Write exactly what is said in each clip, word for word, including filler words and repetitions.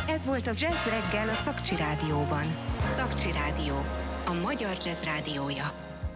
Ez volt az Jazz Reggel a Szakcsi Rádióban. Szakcsi Rádió, a magyar jazz rádiója.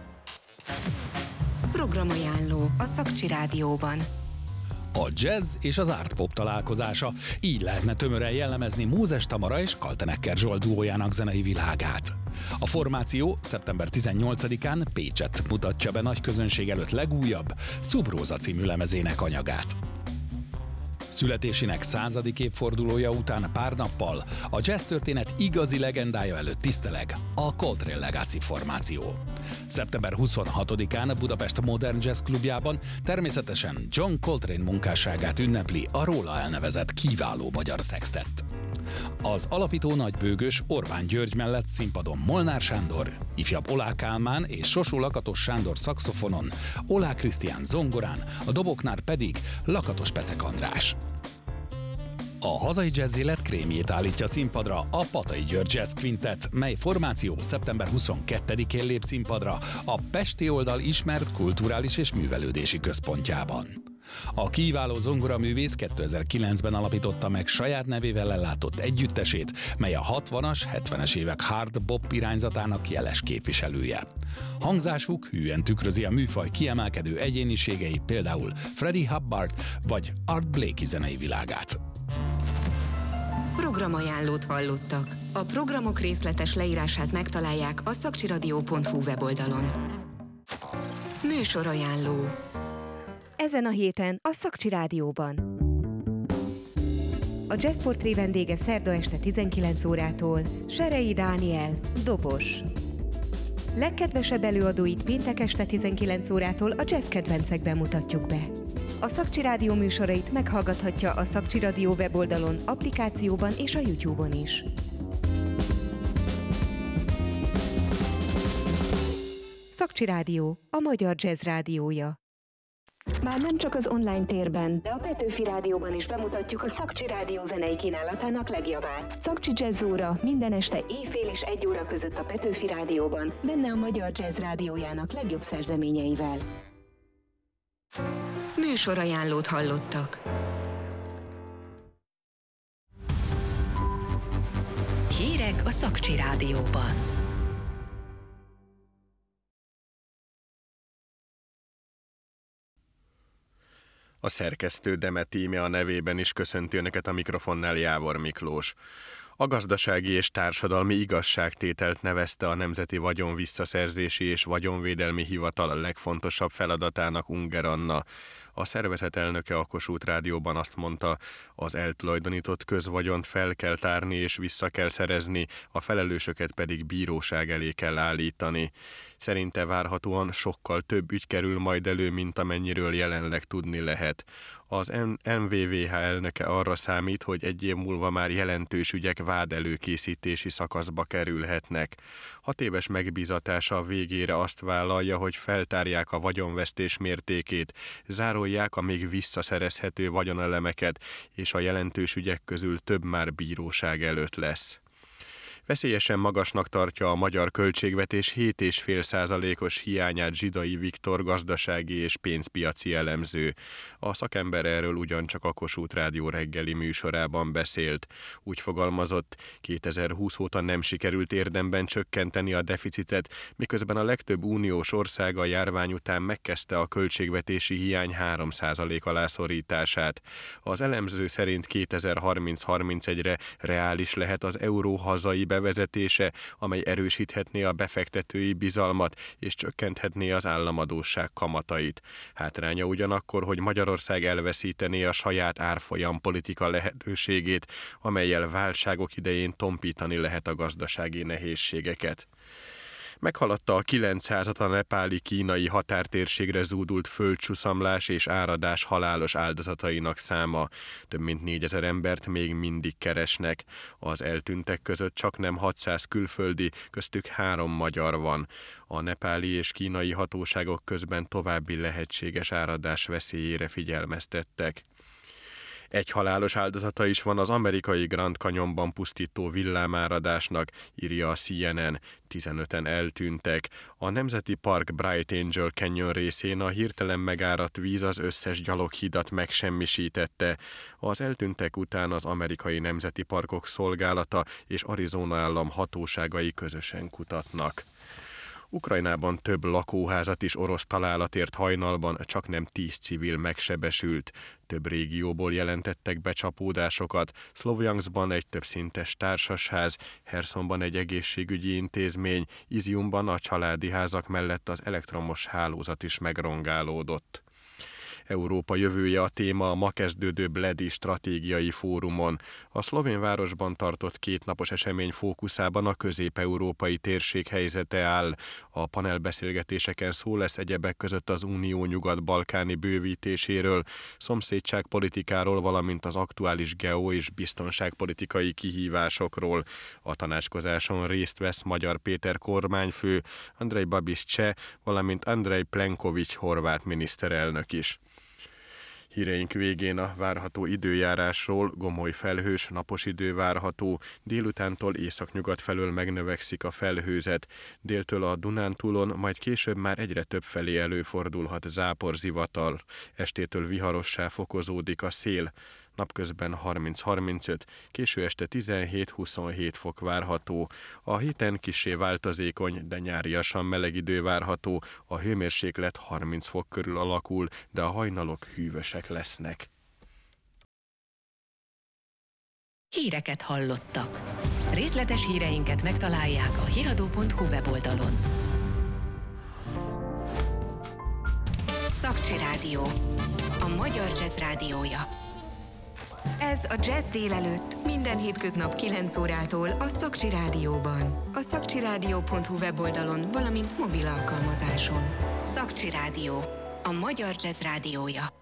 Programajánló a Szakcsi Rádióban. A jazz és az art pop találkozása, így lehetne tömören jellemezni Mózes Tamara és Kaltenecker Zsolt duójának zenei világát. A formáció szeptember tizennyolcadikán Pécsett mutatja be nagy közönség előtt legújabb, Szubróza című lemezének anyagát. Születésének századik évfordulója után pár nappal a jazz történet igazi legendája előtt tiszteleg a Coltrane Legacy formáció. szeptember huszonhatodikán a Budapest Modern Jazz Klubjában természetesen John Coltrane munkásságát ünnepli a róla elnevezett kiváló magyar szextett. Az alapító nagybőgős Orbán György mellett színpadon Molnár Sándor, ifjabb Oláh Kálmán és Sosó Lakatos Sándor szaxofonon, Oláh Krisztián zongorán, a doboknál pedig Lakatos Pecek András. A hazai jazz élet krémjét állítja színpadra a Patai György Jazz Quintet, mely formáció szeptember huszonkettedikén lép színpadra a Pesti oldal ismert kulturális és művelődési központjában. A kiváló zongoraművész kétezer-kilencben alapította meg saját nevével ellátott együttesét, mely a hatvanas, hetvenes évek hard bop irányzatának jeles képviselője. Hangzásuk hűen tükrözi a műfaj kiemelkedő egyéniségei, például Freddie Hubbard vagy Art Blakey zenei világát. Programajánlót hallottak. A programok részletes leírását megtalálják a szakcsiradio pont hu weboldalon. Műsorajánló. Ezen a héten a Szakcsi Rádióban. A Jazz Portré vendége szerda este tizenkilenc órától Serei Dániel, dobos. Legkedvesebb előadóit péntek este tizenkilenc órától a jazz kedvencekben mutatjuk be. A Szakcsi Rádió műsorait meghallgathatja a Szakcsi Rádió weboldalon, applikációban és a YouTube-on is. Szakcsi Rádió, a magyar jazz rádiója. Már nem csak az online térben, de a Petőfi Rádióban is bemutatjuk a Szakcsi Rádió zenei kínálatának legjavát. Szakcsi Jazz óra minden este éjfél és egy óra között a Petőfi Rádióban, benne a magyar jazz rádiójának legjobb szerzeményeivel. Műsorajánlót hallottak. Hírek a Szakcsi Rádióban. A szerkesztő Demet íme a nevében is köszönti önöket, a mikrofonnál Jávor Miklós. A gazdasági és társadalmi igazságtételt nevezte a Nemzeti Vagyon Visszaszerzési és Vagyonvédelmi Hivatal a legfontosabb feladatának Unger Anna. A szervezet elnöke a Kossuth Rádióban azt mondta, az eltulajdonított közvagyont fel kell tárni és vissza kell szerezni, a felelősöket pedig bíróság elé kell állítani. Szerinte várhatóan sokkal több ügy kerül majd elő, mint amennyiről jelenleg tudni lehet. Az em vé vé há elnöke arra számít, hogy egy év múlva már jelentős ügyek vád előkészítési szakaszba kerülhetnek. Hat éves megbízatása végére azt vállalja, hogy feltárják a vagyonvesztés mértékét, zárolják a még visszaszerezhető vagyonelemeket, és a jelentős ügyek közül több már bíróság előtt lesz. Veszélyesen magasnak tartja a magyar költségvetés hét egész öt százalékos hiányát Zsidai Viktor gazdasági és pénzpiaci elemző. A szakember erről ugyancsak a Kossuth Rádió reggeli műsorában beszélt. Úgy fogalmazott, kétezer-húsz óta nem sikerült érdemben csökkenteni a deficitet, miközben a legtöbb uniós ország a járvány után megkezdte a költségvetési hiány három százalék alá szorítását. Az elemző szerint kétezer-harminc-harmincegyre reális lehet az euró hazai bevezetése, amely erősíthetné a befektetői bizalmat és csökkenthetné az államadósság kamatait. Hátránya ugyanakkor, hogy Magyarország elveszítené a saját árfolyam politika lehetőségét, amellyel válságok idején tompítani lehet a gazdasági nehézségeket. Meghaladta a kilencszázat a nepáli-kínai határtérségre zúdult földcsuszamlás és áradás halálos áldozatainak száma. Több mint négyezer embert még mindig keresnek. Az eltűntek között csaknem hatszáz külföldi, köztük három magyar van. A nepáli és kínai hatóságok közben további lehetséges áradás veszélyére figyelmeztettek. Egy halálos áldozata is van az amerikai Grand Canyonban pusztító villámáradásnak, írja a C N N. tizenöten eltűntek. A Nemzeti Park Bright Angel Canyon részén a hirtelen megáradt víz az összes gyaloghidat megsemmisítette. Az eltűntek után az Amerikai Nemzeti Parkok Szolgálata és Arizona állam hatóságai közösen kutatnak. Ukrajnában több lakóházat is orosz találat ért hajnalban, csaknem tíz civil megsebesült. Több régióból jelentettek becsapódásokat, Szlovjanszban egy többszintes társasház, Hersonban egy egészségügyi intézmény, Iziumban a családi házak mellett az elektromos hálózat is megrongálódott. Európa jövője a téma a ma kezdődő Bledi stratégiai fórumon. A szlovén városban tartott kétnapos esemény fókuszában a közép-európai térség helyzete áll. A panelbeszélgetéseken szó lesz egyebek között az Unió nyugat-balkáni bővítéséről, szomszédságpolitikáról, valamint az aktuális geo- és biztonságpolitikai kihívásokról. A tanácskozáson részt vesz Magyar Péter kormányfő, Andrej Babiš cseh, valamint Andrej Plenković horvát miniszterelnök is. Híreink végén a várható időjárásról: gomoly felhős, napos idő várható, délutántól északnyugat felől megnövekszik a felhőzet, déltől a Dunántúlon, majd később már egyre több felé előfordulhat záporzivatar, estétől viharossá fokozódik a szél, napközben harminc-harmincöt, késő este tizenhét-huszonhét fok várható. A héten kissé változékony, de nyáriasan meleg idő várható, a hőmérséklet harminc fok körül alakul, de a hajnalok hűvösek lesznek. Híreket hallottak. Részletes híreinket megtalálják a hiradó pont hu weboldalon. Szakcsi Rádió, a magyar jazz rádiója. Ez a Jazz délelőtt minden hétköznap kilenc órától a Szakcsi Rádióban. A szakcsi rádió pont hu weboldalon, valamint mobil alkalmazáson. Szakcsi Rádió, a magyar jazz rádiója.